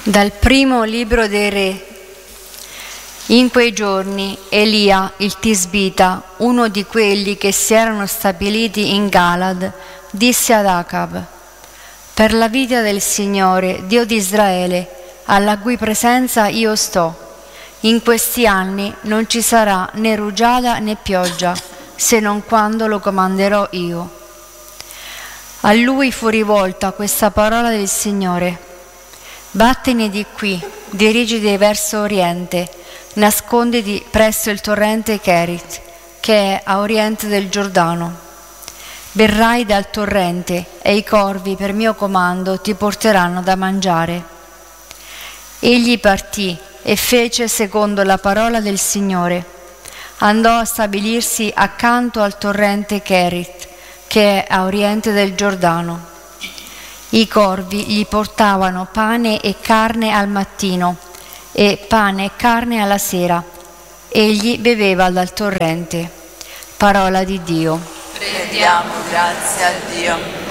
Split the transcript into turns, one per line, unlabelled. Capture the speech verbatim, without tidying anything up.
Dal primo libro dei Re. In quei giorni Elia il Tisbita, uno di quelli che si erano stabiliti in Galad, disse ad Acab: per la vita del Signore, Dio di Israele, alla cui presenza io sto, in questi anni non ci sarà né rugiada né pioggia, se non quando lo comanderò io. A lui fu rivolta questa parola del Signore: vattene di qui, dirigiti verso oriente, nasconditi presso il torrente Cherit, che è a oriente del Giordano. Berrai dal torrente e i corvi per mio comando ti porteranno da mangiare. Egli partì e fece secondo la parola del Signore. Andò a stabilirsi accanto al torrente Cherit, che è a oriente del Giordano. I corvi gli portavano pane e carne al mattino e pane e carne alla sera. Egli beveva dal torrente. Parola di Dio.
Rendiamo grazie a Dio.